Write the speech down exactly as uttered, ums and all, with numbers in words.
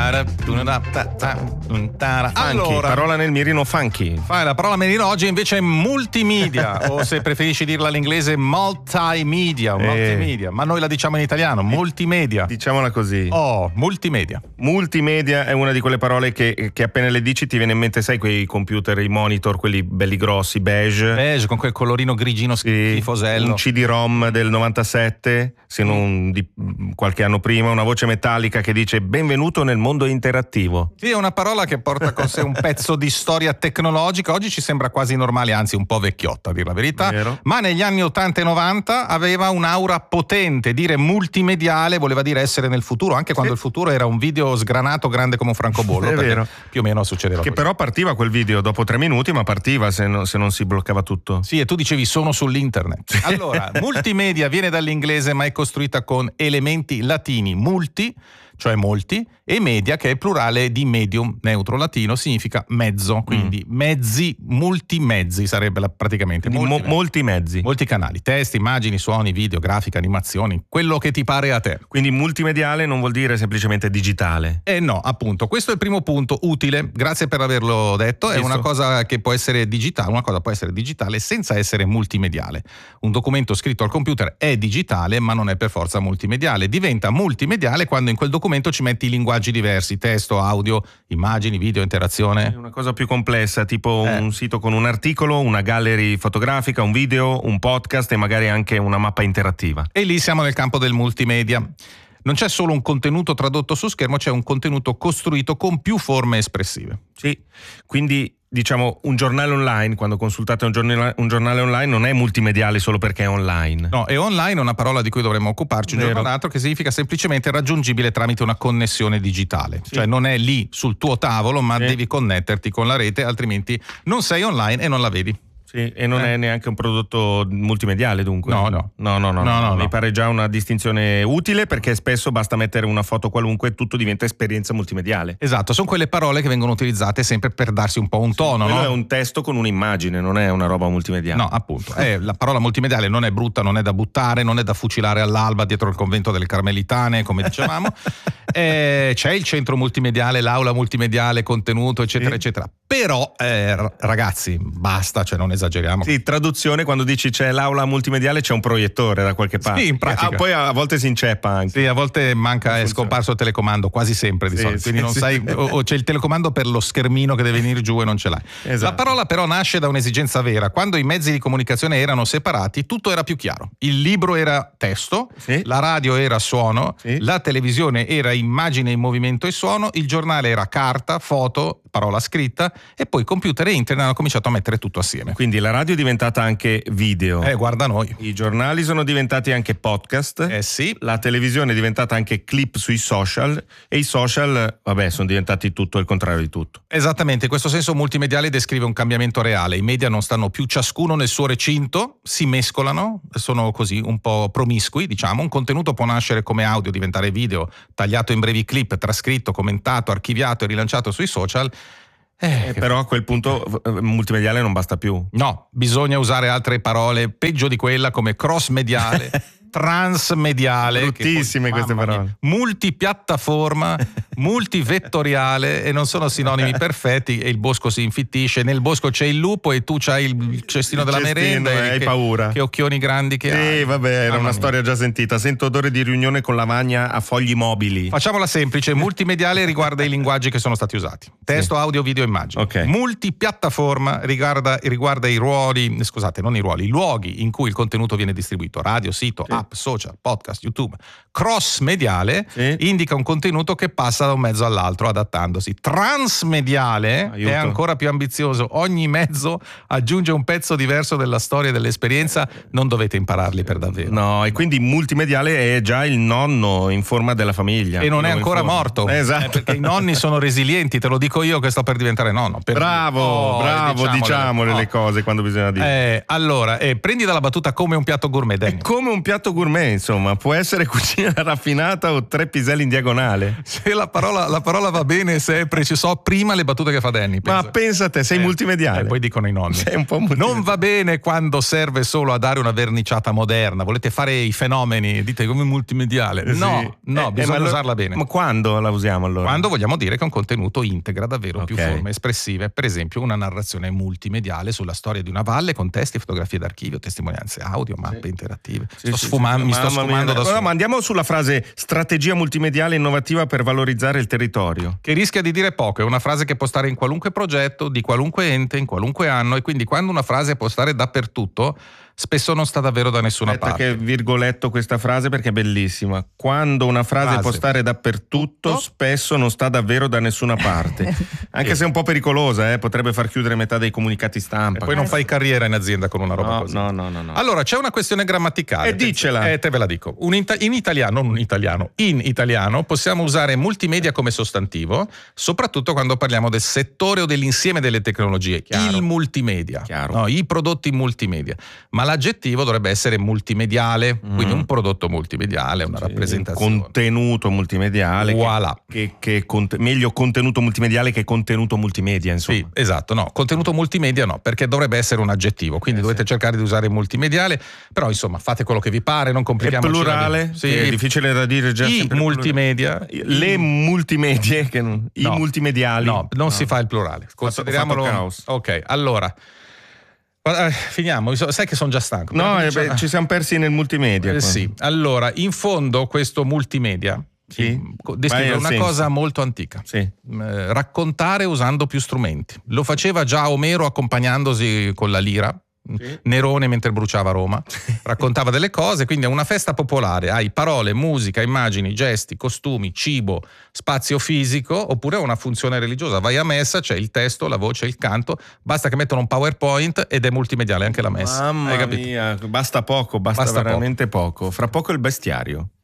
Allora, parola nel mirino funky. Fai la parola mirino oggi invece è multimedia, o se preferisci dirla all'inglese multimedia, Eh. multimedia, ma noi la diciamo in italiano, multimedia. Diciamola così. Oh, multimedia. Multimedia è una di quelle parole che, che appena le dici ti viene in mente, sai, quei computer, i monitor, quelli belli grossi, beige. Beige, con quel colorino grigino schifosello. Un C D-ROM del novantasette, se non di qualche anno prima, una voce metallica che dice benvenuto nel mondo interattivo. Sì, è una parola che porta con sé un pezzo di storia tecnologica. Oggi ci sembra quasi normale, anzi un po' vecchiotta a dir la verità. Vero. Ma negli anni ottanta e novanta aveva un'aura potente. Dire multimediale voleva dire essere nel futuro, anche quando Sì. il futuro era un video sgranato grande come un francobollo. È perché vero. Più o meno succedeva Che così. però partiva quel video dopo tre minuti, ma partiva se, no- se non si bloccava tutto. Sì, e tu dicevi sono sull'internet. Allora, multimedia viene dall'inglese ma è costruita con elementi latini, multi, cioè molti, e media, che è il plurale di medium, neutro latino, significa mezzo, quindi Mm. mezzi, multimezzi sarebbe la- praticamente. Quindi Molti, mo- molti mezzi. molti canali, testi, immagini, suoni, video, grafica, animazioni, quello che ti pare a te. Quindi multimediale non vuol dire semplicemente digitale. Eh no, appunto, questo è il primo punto utile, grazie per averlo detto, è Visto. una cosa che può essere digitale, una cosa può essere digitale senza essere multimediale. Un documento scritto al computer è digitale ma non è per forza multimediale, diventa multimediale quando in quel documento ci metti linguaggi diversi, testo, audio, immagini, video, È interazione. una cosa più complessa, tipo Eh. un sito con un articolo, una gallery fotografica, un video, un podcast e magari anche una mappa interattiva. E lì siamo nel campo del multimedia. Non c'è solo un contenuto tradotto su schermo, c'è un contenuto costruito con più forme espressive. Sì, quindi diciamo un giornale online, quando consultate un giornale, un giornale online non è multimediale solo perché è online. No, e online è una parola di cui dovremmo occuparci un Vero. giorno o l'altro, che significa semplicemente raggiungibile tramite una connessione digitale. Sì. Cioè non è lì sul tuo tavolo, ma Sì. devi connetterti con la rete, altrimenti non sei online e non la vedi. Sì, e non Eh. è neanche un prodotto multimediale dunque. No, no. No, no, no, No, no. no, Mi no. pare già una distinzione utile, perché spesso basta mettere una foto qualunque e tutto diventa esperienza multimediale. Esatto, sono quelle parole che vengono utilizzate sempre per darsi un po' un tono, Quello no? è un testo con un'immagine, non è una roba multimediale. No, appunto, eh, la parola multimediale non è brutta, non è da buttare, non è da fucilare all'alba dietro il convento delle Carmelitane, come dicevamo. Eh, c'è il centro multimediale, l'aula multimediale, contenuto, eccetera, Sì. eccetera. Però, eh, r- ragazzi, basta, cioè non esageriamo. Sì, traduzione, quando dici c'è l'aula multimediale c'è un proiettore da qualche parte. in pratica. Ah, poi a volte si inceppa anche. Sì, a volte manca, è funziona. scomparso il telecomando, quasi sempre di Sì, solito, sì, quindi non sì, sai, sì. o, o c'è il telecomando per lo schermino che deve venire giù e non ce l'hai. Esatto. La parola però nasce da un'esigenza vera. Quando i mezzi di comunicazione erano separati, tutto era più chiaro. Il libro era testo, Sì. la radio era suono, Sì. la televisione era immagine in movimento e suono, il giornale era carta, foto, parola scritta, e poi computer e internet hanno cominciato a mettere tutto assieme. Quindi la radio è diventata anche video. Eh, guarda noi. I giornali sono diventati anche podcast. Eh sì. La televisione è diventata anche clip sui social e i social, vabbè, sono diventati tutto il contrario di tutto. Esattamente, in questo senso multimediale descrive un cambiamento reale. I media non stanno più ciascuno nel suo recinto, si mescolano, sono così un po' promiscui, diciamo. Un contenuto può nascere come audio, diventare video, tagliato in brevi clip, trascritto, commentato, archiviato e rilanciato sui social. Eh, Eh, che- però a quel punto eh, multimediale non basta più. No, bisogna usare altre parole peggio di quella, come cross mediale, transmediale, Bruttissime che poi, queste mamma mia, parole. multipiattaforma, multivettoriale, e non sono sinonimi perfetti, e il bosco si infittisce. Nel bosco c'è il lupo e tu c'hai il cestino Il della cestino, merenda eh, e hai che, paura. che occhioni grandi che hai. Sì, vabbè, era Mamma una mia. storia già sentita. Sento odore di riunione con lavagna a fogli mobili. Facciamola semplice, multimediale riguarda i linguaggi che sono stati usati. Testo, audio, video, immagini. Ok. Multipiattaforma riguarda, riguarda i ruoli, scusate, non i ruoli, i luoghi in cui il contenuto viene distribuito, radio, sito, Sì. app, social, podcast, YouTube. Cross mediale Sì. indica un contenuto che passa da un mezzo all'altro adattandosi. Transmediale Aiuto. è ancora più ambizioso, ogni mezzo aggiunge un pezzo diverso della storia e dell'esperienza, non dovete impararli per davvero. No, e quindi multimediale è già il nonno in forma della famiglia. E non è Quello in ancora forma. morto. Esatto. Eh, perché i nonni sono resilienti, te lo dico io che sto per diventare nonno. Per Bravo, Oh, bravo, diciamole. diciamole Oh. le cose quando bisogna dire. Eh, allora, eh, prendi dalla battuta come un piatto gourmet, Danny. Come un piatto gourmet, insomma, può essere cucina raffinata o tre piselli in diagonale. Se la parola, la parola va bene se è preciso. Prima le battute che fa Danny. Penso. Ma pensa a te, sei eh, multimediale. E poi dicono i nonni. Sei un po' multimediale. Non va bene quando serve solo a dare una verniciata moderna. Volete fare i fenomeni, dite come multimediale. No, sì. no, eh, bisogna eh, usarla bene. Ma quando la usiamo allora? Quando vogliamo dire che un contenuto integra davvero okay. più forme espressive. Per esempio una narrazione multimediale sulla storia di una valle con testi, fotografie d'archivio, testimonianze audio, mappe sì. interattive. Sì, sto sì, sfumando, sì, mi sto sfumando da solo. No, ma andiamo sulla frase strategia multimediale innovativa per valorizzare il territorio. Che rischia di dire poco, è una frase che può stare in qualunque progetto, di qualunque ente, in qualunque anno, e quindi quando una frase può stare dappertutto, spesso non sta davvero da nessuna Aspetta parte. Che virgoletto questa frase perché è bellissima. Quando una frase, frase. può stare dappertutto, Tutto? spesso non sta davvero da nessuna parte. Anche se è un po' pericolosa, eh? Potrebbe far chiudere metà dei comunicati stampa. E poi non fai carriera in azienda con una roba no, così. No, no, no, no. Allora, c'è una questione grammaticale. E dicela. Eh, te ve la dico. Un in, in italiano, non in italiano, in italiano possiamo usare multimedia come sostantivo, soprattutto quando parliamo del settore o dell'insieme delle tecnologie. Chiaro. Il multimedia. No, i prodotti multimedia. Ma l'aggettivo dovrebbe essere multimediale, mm. quindi un prodotto multimediale, una sì, rappresentazione. Contenuto multimediale. Voilà. Che, che, che meglio contenuto multimediale che contenuto multimedia, insomma. Sì, esatto. No, contenuto multimedia no, perché dovrebbe essere un aggettivo, quindi eh, dovete sì. cercare di usare multimediale, però insomma fate quello che vi pare, non complichiamoci. È plurale? Sì. È difficile da dire già. I multimedia. Le I... multimedie, che non... no. i multimediali. No, non no. si fa il plurale. Consideriamolo. Fatto caos. Ok, allora. Eh, finiamo, sai che sono già stanco. No, eh, beh, ci siamo persi nel multimedia. Eh, sì, allora, in fondo questo multimedia sì. descrive una senso. cosa molto antica. Sì. Eh, raccontare usando più strumenti. Lo faceva già Omero accompagnandosi con la lira. Sì. Nerone mentre bruciava Roma raccontava delle cose, quindi è una festa popolare, hai parole, musica, immagini, gesti, costumi, cibo, spazio fisico, oppure una funzione religiosa, vai a messa, c'è il testo, la voce, il canto, basta che mettono un PowerPoint ed è multimediale anche la messa. Mamma hai capito? mia, basta poco, basta, basta veramente poco. poco. Fra poco il bestiario.